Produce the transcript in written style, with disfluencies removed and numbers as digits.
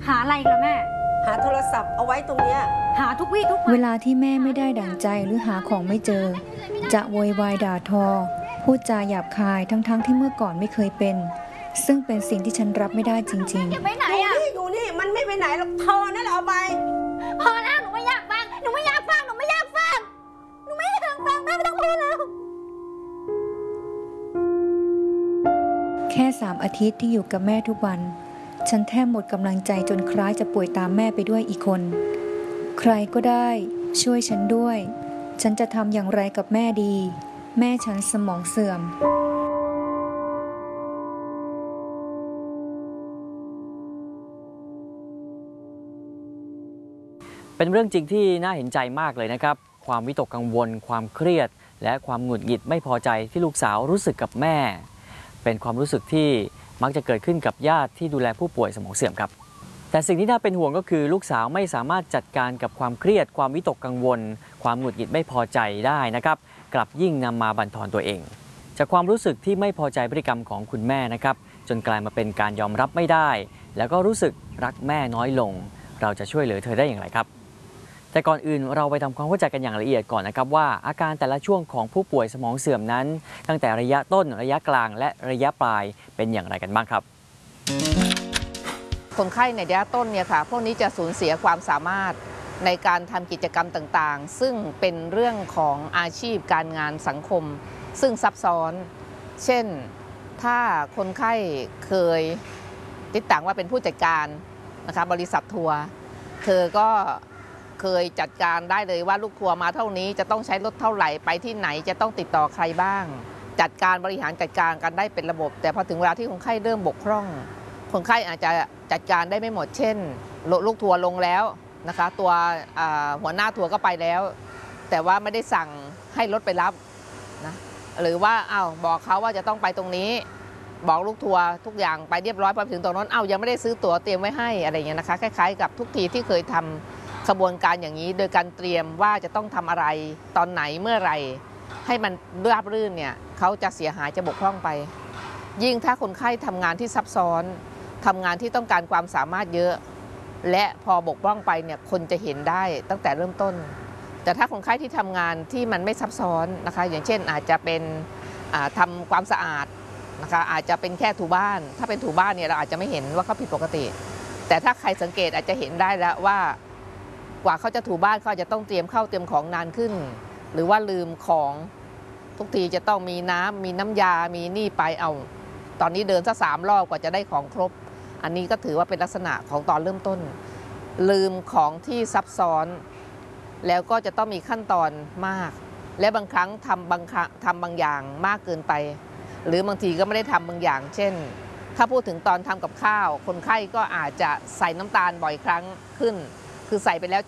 หาอะไรกันแม่หาโทรศัพท์เอาไว้ตรงเนี้ยหาทุกวี่ทุกวันเวลาที่แม่ไม่ได้ดั่งใจหรือหาของไม่เจอจะโวยวายด่าทอพูดจาหยาบคายทั้งที่เมื่อก่อนไม่เคยเป็นซึ่งเป็นสิ่งที่ฉันรับไม่ได้จริงๆไปไหนอ่ะอยู่นี่มันไม่ไปไหนหรอกเธอนั่นแหละเอาไปพอแล้วหนูไม่อยากฟังหนูไม่อยากฟังหนูไม่อยากฟังหนูไม่อยากฟังแม่ไม่ต้องพูดแล้วแค่3 อาทิตย์ที่อยู่กับแม่ทุกวันฉันแทบหมดกำลังใจจนคล้ายจะป่วยตามแม่ไปด้วยอีกคนใครก็ได้ช่วยฉันด้วยฉันจะทำอย่างไรกับแม่ดีแม่ฉันสมองเสื่อมเป็นเรื่องจริงที่น่าเห็นใจมากเลยนะครับความวิตกกังวลความเครียดและความหงุดหงิดไม่พอใจที่ลูกสาวรู้สึกกับแม่เป็นความรู้สึกที่มักจะเกิดขึ้นกับญาติที่ดูแลผู้ป่วยสมองเสื่อมครับแต่สิ่งที่น่าเป็นห่วงก็คือลูกสาวไม่สามารถจัดการกับความเครียดความวิตกกังวลความหงุดหงิดไม่พอใจได้นะครับกลับยิ่งนำมาบั่นทอนตัวเองจากความรู้สึกที่ไม่พอใจพฤติกรรมของคุณแม่นะครับจนกลายมาเป็นการยอมรับไม่ได้แล้วก็รู้สึกรักแม่น้อยลงเราจะช่วยเหลือเธอได้อย่างไรครับแต่ก่อนอื่นเราไปทำความเข้าใจกันอย่างละเอียดก่อนนะครับว่าอาการแต่ละช่วงของผู้ป่วยสมองเสื่อมนั้นตั้งแต่ระยะต้นระยะกลางและระยะปลายเป็นอย่างไรกันบ้างครับคนไข้ในระยะต้นเนี่ยค่ะพวกนี้จะสูญเสียความสามารถในการทำกิจกรรมต่างๆซึ่งเป็นเรื่องของอาชีพการงานสังคมซึ่งซับซ้อนเช่นถ้าคนไข้เคยติดตั้งว่าเป็นผู้จัดการนะคะบริษัททัวร์เธอก็เคยจัดการได้เลยว่าลูกทัวร์มาเท่านี้จะต้องใช้รถเท่าไหร่ไปที่ไหนจะต้องติดต่อใครบ้างจัดการบริหารจัดการกันได้เป็นระบบแต่พอถึงเวลาที่คนไข้เริ่มบกพร่องคนไข้อาจจะจัดการได้ไม่หมดเช่นลูกทัวร์ลงแล้วนะคะตัวหัวหน้าทัวร์ก็ไปแล้วแต่ว่าไม่ได้สั่งให้รถไปรับนะหรือว่าบอกเขาว่าจะต้องไปตรงนี้บอกลูกทัวร์ทุกอย่างไปเรียบร้อยพอถึงตรงนั้นยังไม่ได้ซื้อตั๋วเตรียมไว้ให้อะไรอย่างเงี้ยนะคะคล้ายๆกับทุกทีที่เคยทำขบวนการอย่างนี้โดยการเตรียมว่าจะต้องทำอะไรตอนไหนเมื่อไหร่ให้มันราบรื่นเนี่ยเขาจะเสียหายจะบกพร่องไปยิ่งถ้าคนไข้ทำงานที่ซับซ้อนทำงานที่ต้องการความสามารถเยอะและพอบกพร่องไปเนี่ยคนจะเห็นได้ตั้งแต่เริ่มต้นแต่ถ้าคนไข้ที่ทำงานที่มันไม่ซับซ้อนนะคะอย่างเช่นอาจจะเป็นทำความสะอาดนะคะอาจจะเป็นแค่ถูบ้านถ้าเป็นถูบ้านเนี่ยเราอาจจะไม่เห็นว่าเขาผิดปกติแต่ถ้าใครสังเกตอาจจะเห็นได้แล้วว่ากว่าเขาจะถูบ้านเขาจะต้องเตรียมข้าวเตรียมของนานขึ้นหรือว่าลืมของทุกทีจะต้องมีน้ำมีน้ำยามีนี่ไปตอนนี้เดินสัก3 รอบกว่าจะได้ของครบอันนี้ก็ถือว่าเป็นลักษณะของตอนเริ่มต้นลืมของที่ซับซ้อนแล้วก็จะต้องมีขั้นตอนมากและบางครั้งทำบางอย่างมากเกินไปหรือบางทีก็ไม่ได้ทำบางอย่างเช่นถ้าพูดถึงตอนทำกับข้าวคนไข้ก็อาจจะใส่น้ำตาลบ่อยครั้งขึ้นคือใส่ไปแล้ว